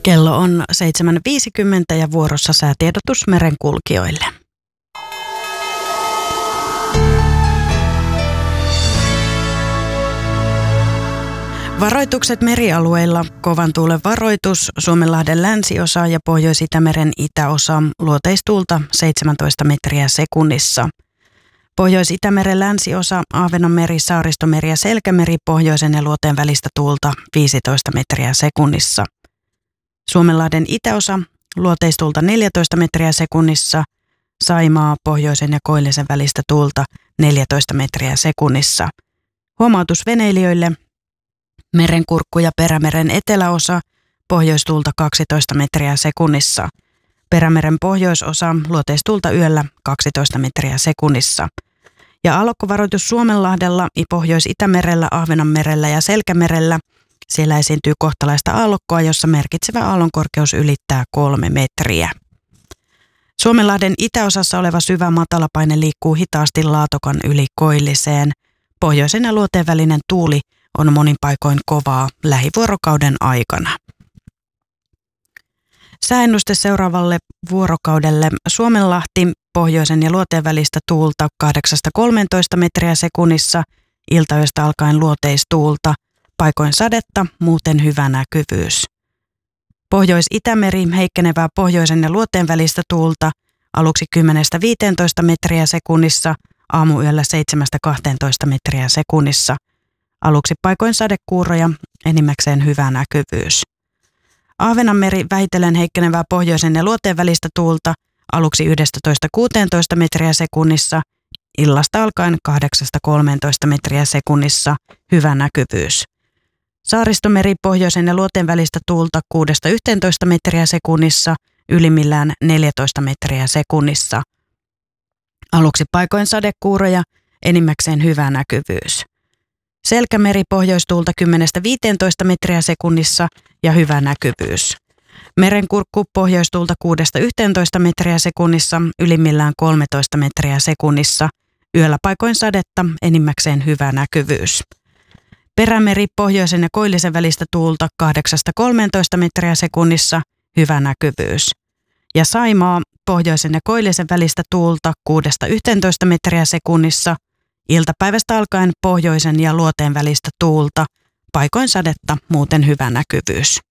Kello on 7.50 ja vuorossa säätiedotus merenkulkijoille. Varoitukset merialueilla, kovan tuulen varoitus, Suomenlahden länsiosa ja Pohjois-Itämeren itäosa, luoteistuulta 17 metriä sekunnissa. Pohjois-Itämeren länsiosa, Ahvenanmeri, Saaristomeri ja Selkämeri, pohjoisen ja luoteen välistä tuulta 15 metriä sekunnissa. Suomenlahden itäosa, luoteistuulta 14 metriä sekunnissa, Saimaa, pohjoisen ja koillisen välistä tuulta 14 metriä sekunnissa. Huomautus veneilijöille: Merenkurkku ja Perämeren eteläosa, pohjoistuulta 12 metriä sekunnissa. Perämeren pohjoisosa, luoteistuulta yöllä 12 metriä sekunnissa. Ja aallokkovaroitus Suomenlahdella, Pohjois-Itämerellä, Ahvenanmerellä ja Selkämerellä. Siellä esiintyy kohtalaista aallokkoa, jossa merkitsevä aallonkorkeus ylittää 3 metriä. Suomenlahden itäosassa oleva syvä matalapaine liikkuu hitaasti Laatokan yli koilliseen. Pohjoisen ja luoteen välinen tuuli on monin paikoin kovaa lähivuorokauden aikana. Sääennuste seuraavalle vuorokaudelle: Suomenlahti, pohjoisen ja luoteen välistä tuulta 8–13 metriä sekunnissa, iltayöstä alkaen luoteistuulta, paikoin sadetta, muuten hyvä näkyvyys. Pohjois-Itämeri, heikkenevää pohjoisen ja luoteen välistä tuulta, aluksi 10–15 metriä sekunnissa, aamuyöllä 7–12 metriä sekunnissa. Aluksi paikoin sadekuuroja, enimmäkseen hyvä näkyvyys. Ahvenanmeri, vähitellen heikkenevää pohjoisen ja luoteen välistä tuulta, aluksi 11–16 metriä sekunnissa, illasta alkaen 8–13 metriä sekunnissa, hyvä näkyvyys. Saaristomeri, pohjoisen ja luoteen välistä tuulta 6–11 metriä sekunnissa, ylimmillään 14 metriä sekunnissa. Aluksi paikoin sadekuuroja, enimmäkseen hyvä näkyvyys. Selkämeri, pohjoistuulta 10–15 metriä sekunnissa ja hyvä näkyvyys. Merenkurkku, pohjoistuulta 6–11 metriä sekunnissa, ylimmillään 13 metriä sekunnissa. Yöllä paikoin sadetta, enimmäkseen hyvä näkyvyys. Perämeri, pohjoisen ja koillisen välistä tuulta 8–13 metriä sekunnissa, hyvä näkyvyys. Ja Saimaa, pohjoisen ja koillisen välistä tuulta 6–11 metriä sekunnissa, iltapäivästä alkaen pohjoisen ja luoteen välistä tuulta, paikoin sadetta, muuten hyvä näkyvyys.